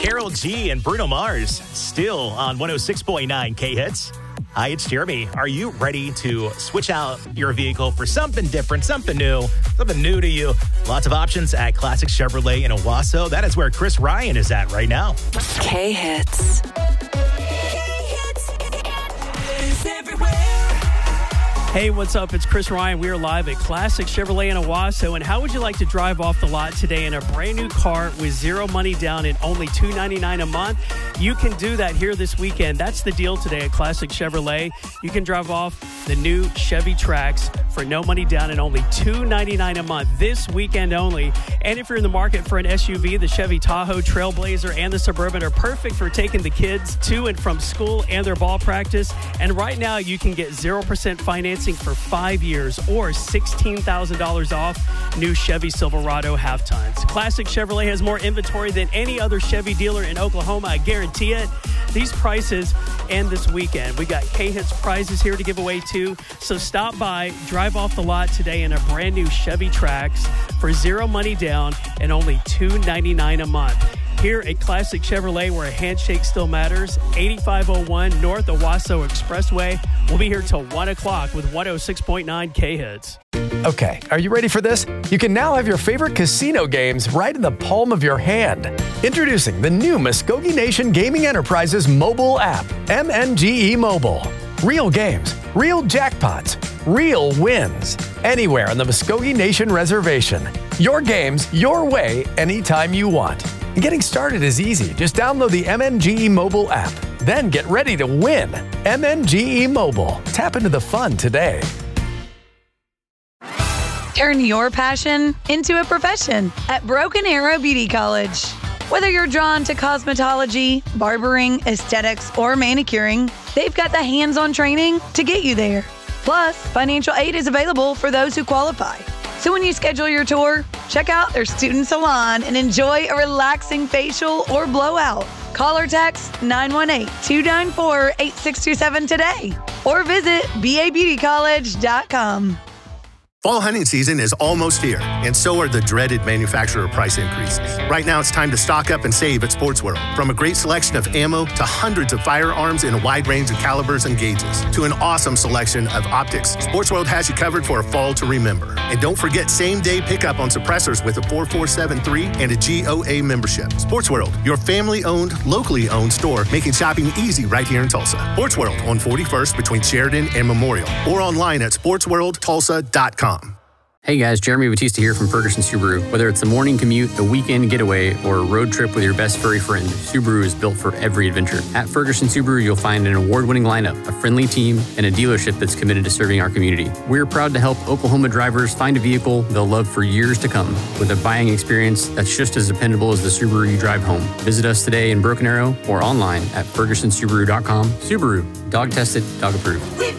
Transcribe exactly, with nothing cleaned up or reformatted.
Karol G and Bruno Mars, still on one oh six point nine K-Hits. Hi, it's Jeremy. Are you ready to switch out your vehicle for something different, something new, something new to you? Lots of options at Classic Chevrolet in Owasso. That is where Chris Ryan is at right now. K-Hits. Hey, what's up? It's Chris Ryan. We are live at Classic Chevrolet in Owasso. And how would you like to drive off the lot today in a brand new car with zero money down and only two hundred ninety-nine dollars a month? You can do that here this weekend. That's the deal today at Classic Chevrolet. You can drive off the new Chevy Trax for no money down and only two hundred ninety-nine dollars a month this weekend only. And if you're in the market for an S U V, the Chevy Tahoe, Trailblazer, and the Suburban are perfect for taking the kids to and from school and their ball practice. And right now, you can get zero percent financing for five years or sixteen thousand dollars off new Chevy Silverado half tons. Classic Chevrolet has more inventory than any other Chevy dealer in Oklahoma. I guarantee it. These prices end this weekend. We got K-Hits prizes here to give away too. So stop by, drive off the lot today in a brand new Chevy Trax for zero money down and only two hundred ninety-nine dollars a month. Here at Classic Chevrolet, where a handshake still matters, eighty-five oh one North Owasso Expressway. We'll be here till one o'clock with one oh six point nine K-Hits. Okay, are you ready for this? You can now have your favorite casino games right in the palm of your hand. Introducing the new Muskogee Nation Gaming Enterprises mobile app, M N G E Mobile. Real games, real jackpots, real wins. Anywhere on the Muskogee Nation Reservation. Your games, your way, anytime you want. And getting started is easy. Just download the M N G E Mobile app. Then get ready to win. M N G E Mobile. Tap into the fun today. Turn your passion into a profession at Broken Arrow Beauty College. Whether you're drawn to cosmetology, barbering, aesthetics, or manicuring, they've got the hands-on training to get you there. Plus, financial aid is available for those who qualify. So when you schedule your tour, check out their student salon and enjoy a relaxing facial or blowout. Call or text nine one eight, two nine four, eight six two seven today or visit b a beauty college dot com. Fall hunting season is almost here, and so are the dreaded manufacturer price increases. Right now, it's time to stock up and save at Sports World. From a great selection of ammo to hundreds of firearms in a wide range of calibers and gauges to an awesome selection of optics, Sports World has you covered for a fall to remember. And don't forget same-day pickup on suppressors with a four four seven three and a G O A membership. Sports World, your family-owned, locally owned store, making shopping easy right here in Tulsa. Sports World on forty-first between Sheridan and Memorial, or online at sports world tulsa dot com. Hey guys, Jeremy Batista here from Ferguson Subaru. Whether it's a morning commute, a weekend getaway, or a road trip with your best furry friend, Subaru is built for every adventure. At Ferguson Subaru, you'll find an award-winning lineup, a friendly team, and a dealership that's committed to serving our community. We're proud to help Oklahoma drivers find a vehicle they'll love for years to come with a buying experience that's just as dependable as the Subaru you drive home. Visit us today in Broken Arrow or online at ferguson subaru dot com. Subaru, dog tested, dog approved.